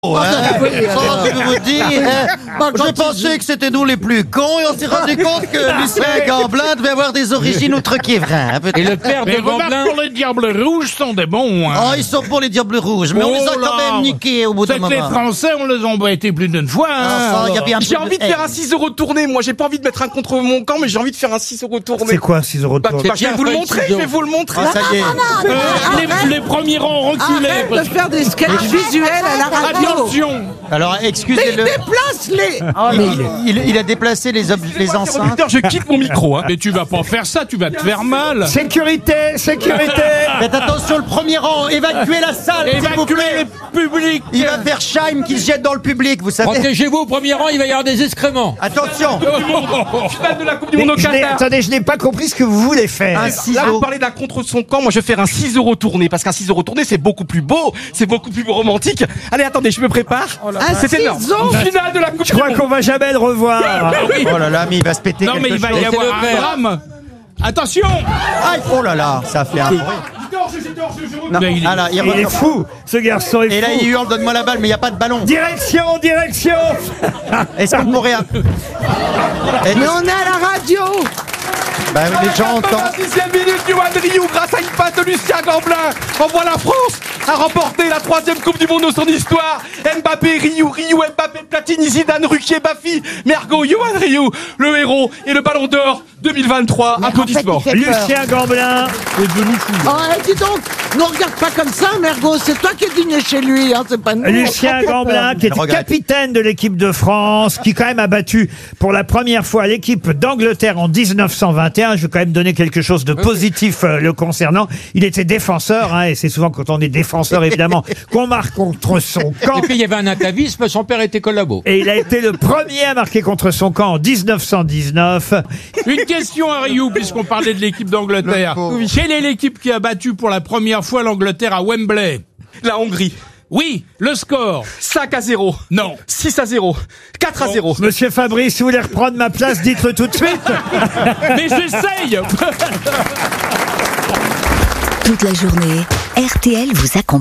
Je peux vous dire, je pensais que c'était nous les plus cons et on s'est rendu compte que Lucien Gamblin devait avoir des origines outre-Quiévrain. Et le père de Gamblin... pour les diables rouges sont des bons. Hein. Oh, ils sont pour les diables rouges, mais on les a quand même niqués au bout d'un C'est moment. que les Français, on les a embêtés plus d'une fois. Hein. Il y avait un J'ai peu envie de faire un 6 € tourné. Moi, j'ai pas envie de mettre un contre mon camp, mais j'ai envie de faire un 6 € tourné. C'est quoi 6 € de tour? Je vais vous le montrer, je vais vous le montrer. Ah, ça y est. Les premiers rangs reculés. Arrête de faire des sketchs visuels à la radio. Attention. Alors, excusez-le. Déplace-les. Il a déplacé les enceintes. Je quitte mon micro. Hein. Mais tu vas pas faire ça, tu vas te faire mal. Sécurité, sécurité. Faites attention, le premier rang, évacuez la salle, s'il vous Évacuez plaît. le public. Il va faire Scheim qui se jette dans le public, vous savez. Protégez-vous au premier rang, il va y avoir des excréments. Attention. Finale de la Coupe du Monde au Qatar. Attendez, je n'ai pas compris ce que vous voulez faire. Un Là, vous ciseau. parlez d'un contre son camp. Moi, je vais faire un 6 € tourné. Parce qu'un 6 € tourné, c'est beaucoup plus beau. C'est beaucoup plus romantique. Allez, attendez, je me prépare. C'est énorme. Finale de la Coupe Je du crois Monde. qu'on va jamais le revoir. Oh là là, mais il va se péter Non, mais quelque il va chose. y avoir le un père. drame. Attention. Aïe, oh là là, ça fait un bruit. Non, Mais il est- ah là, Il est fou, ce garçon est fou. Et là, il hurle, donne-moi la balle, mais il n'y a pas de ballon. Direction, direction. Est-ce qu'on pourrait... Mais on est à la radio. Bah, les gens entendent. 90e minute, Yoann Rioux, grâce à une passe de Lucien Gamblin, envoie la France à remporter la 3e Coupe du Monde de son histoire. Mbappé, Rioux, Mbappé, Platini, Zidane, Ruquier, Baffy, Mergo, Yoann Rioux, le héros et le Ballon d'Or 2023. Applaudissements. Lucien Gamblin. Oh, dis donc, ne regarde pas comme ça, Mergo. C'est toi qui es dîné chez lui, hein, c'est pas nous. Lucien Gamblin, qui était regrette. capitaine de l'équipe de France, qui quand même a battu pour la première fois l'équipe d'Angleterre en 1921. Je vais quand même donner quelque chose de positif le concernant. Il était défenseur, hein, et c'est souvent quand on est défenseur, évidemment, qu'on marque contre son camp. Et puis il y avait un atavisme, son père était collabo. Et il a été le premier à marquer contre son camp en 1919. Une question à Rioux, puisqu'on parlait de l'équipe d'Angleterre. Quelle est l'équipe qui a battu pour la première fois l'Angleterre à Wembley? La Hongrie. Oui, le score. 5-0. Non. 6-0. 4-0. Monsieur Fabrice, si vous voulez reprendre ma place, dites-le tout de suite. Mais j'essaye. Toute la journée, RTL vous accompagne.